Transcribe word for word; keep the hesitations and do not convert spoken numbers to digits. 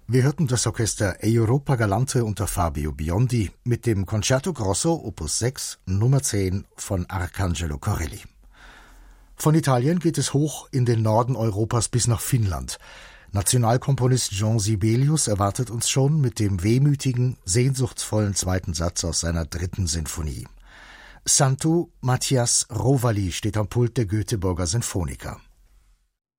Wir hörten das Orchester Europa Galante unter Fabio Biondi mit dem Concerto Grosso Opus sechs Nummer zehn von Arcangelo Corelli. Von Italien geht es hoch in den Norden Europas bis nach Finnland. Nationalkomponist Jean Sibelius erwartet uns schon mit dem wehmütigen, sehnsuchtsvollen zweiten Satz aus seiner dritten Sinfonie. Santu Matthias Rovali steht am Pult der Göteborger Sinfoniker.